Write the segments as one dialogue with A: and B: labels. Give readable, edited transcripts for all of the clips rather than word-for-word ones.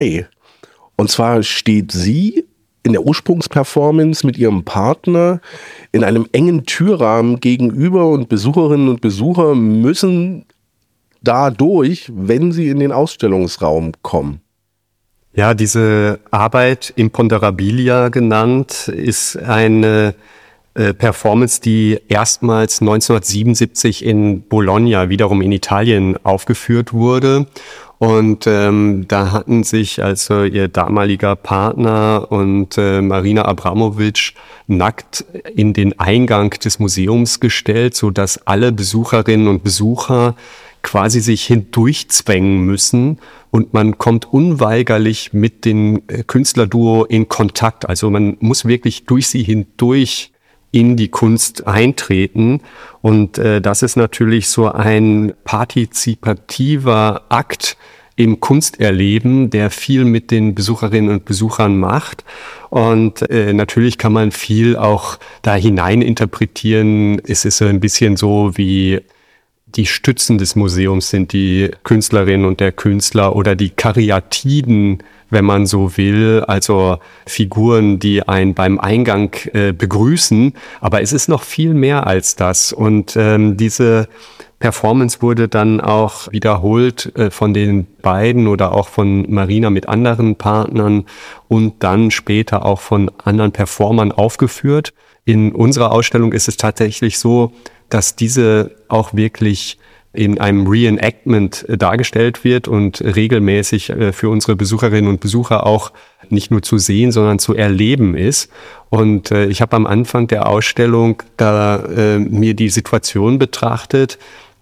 A: Und zwar steht sie in der Ursprungsperformance mit ihrem Partner in einem engen Türrahmen gegenüber und Besucherinnen und Besucher müssen da durch, wenn sie in den Ausstellungsraum kommen.
B: Ja, diese Arbeit, Imponderabilia genannt, ist eine Performance, die erstmals 1977 in Bologna, wiederum in Italien, aufgeführt wurde. Und da hatten sich also ihr damaliger Partner und Marina Abramović nackt in den Eingang des Museums gestellt, so dass alle Besucherinnen und Besucher quasi sich hindurchzwängen müssen und man kommt unweigerlich mit dem Künstlerduo in Kontakt. Also man muss wirklich durch sie hindurch in die Kunst eintreten und das ist natürlich so ein partizipativer Akt im Kunsterleben, der viel mit den Besucherinnen und Besuchern macht. Und natürlich kann man viel auch da hinein interpretieren. Es ist so ein bisschen so wie die Stützen des Museums sind die Künstlerin und der Künstler oder die Karyatiden, wenn man so will, also Figuren, die einen beim Eingang begrüßen. Aber es ist noch viel mehr als das. Und diese Performance wurde dann auch wiederholt von den beiden oder auch von Marina mit anderen Partnern und dann später auch von anderen Performern aufgeführt. In unserer Ausstellung ist es tatsächlich so, dass diese auch wirklich in einem Reenactment dargestellt wird und regelmäßig für unsere Besucherinnen und Besucher auch nicht nur zu sehen, sondern zu erleben ist. Und ich habe am Anfang der Ausstellung da mir die Situation betrachtet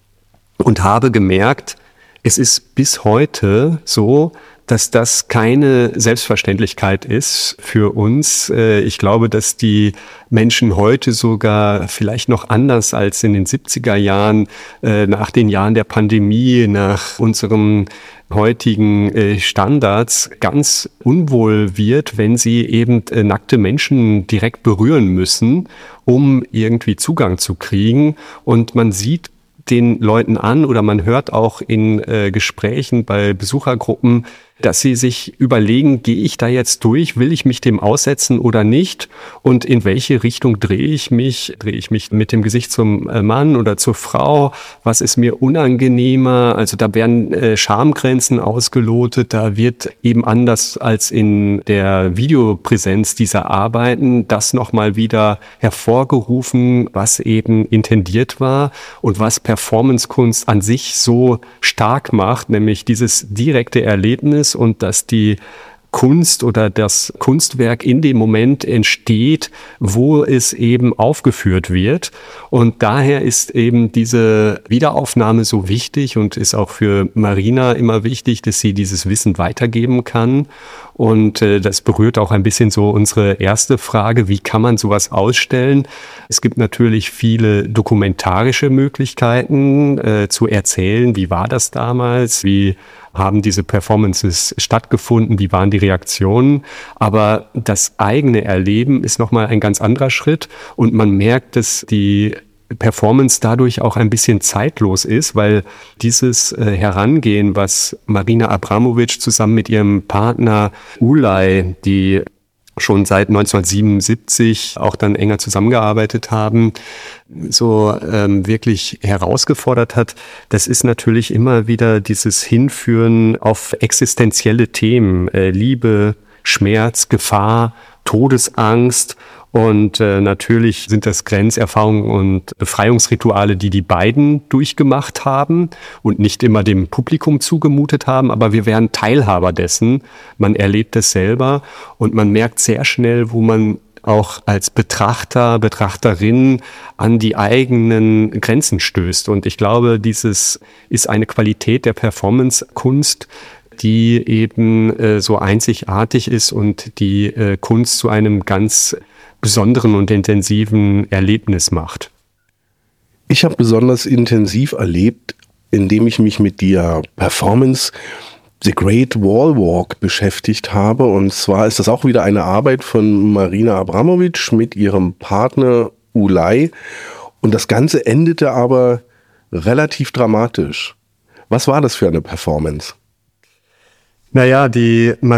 B: und habe gemerkt, es ist bis heute so, dass das keine Selbstverständlichkeit ist für uns. Ich glaube, dass die Menschen heute sogar vielleicht noch anders als in den 70er Jahren, nach den Jahren der Pandemie, nach unserem heutigen Standards ganz unwohl wird, wenn sie eben nackte Menschen direkt berühren müssen, um irgendwie Zugang zu kriegen. Und man sieht den Leuten an oder man hört auch in Gesprächen bei Besuchergruppen, dass sie sich überlegen, gehe ich da jetzt durch, will ich mich dem aussetzen oder nicht und in welche Richtung drehe ich mich mit dem Gesicht zum Mann oder zur Frau, was ist mir unangenehmer, also da werden Schamgrenzen ausgelotet, da wird eben anders als in der Videopräsenz dieser Arbeiten das nochmal wieder hervorgerufen, was eben intendiert war und was Performancekunst an sich so stark macht, nämlich dieses direkte Erlebnis und dass die Kunst oder das Kunstwerk in dem Moment entsteht, wo es eben aufgeführt wird. Und daher ist eben diese Wiederaufnahme so wichtig und ist auch für Marina immer wichtig, dass sie dieses Wissen weitergeben kann. Und das berührt auch ein bisschen so unsere erste Frage, wie kann man sowas ausstellen? Es gibt natürlich viele dokumentarische Möglichkeiten zu erzählen, wie war das damals, wie haben diese Performances stattgefunden, wie waren die Reaktionen, aber das eigene Erleben ist nochmal ein ganz anderer Schritt und man merkt, dass die Performance dadurch auch ein bisschen zeitlos ist, weil dieses Herangehen, was Marina Abramović zusammen mit ihrem Partner Ulay, die schon seit 1977 auch dann enger zusammengearbeitet haben, so wirklich herausgefordert hat, das ist natürlich immer wieder dieses Hinführen auf existenzielle Themen, Liebe, Schmerz, Gefahr, Todesangst. Und natürlich sind das Grenzerfahrungen und Befreiungsrituale, die die beiden durchgemacht haben und nicht immer dem Publikum zugemutet haben, aber wir werden Teilhaber dessen. Man erlebt es selber und man merkt sehr schnell, wo man auch als Betrachter, Betrachterin an die eigenen Grenzen stößt. Und ich glaube, dieses ist eine Qualität der Performance-Kunst, die eben so einzigartig ist und die Kunst zu einem ganz besonderen und intensiven Erlebnis macht.
A: Ich habe besonders intensiv erlebt, indem ich mich mit der Performance The Great Wall Walk beschäftigt habe. Und zwar ist das auch wieder eine Arbeit von Marina Abramović mit ihrem Partner Ulay. Und das Ganze endete aber relativ dramatisch. Was war das für eine Performance?
B: Naja, die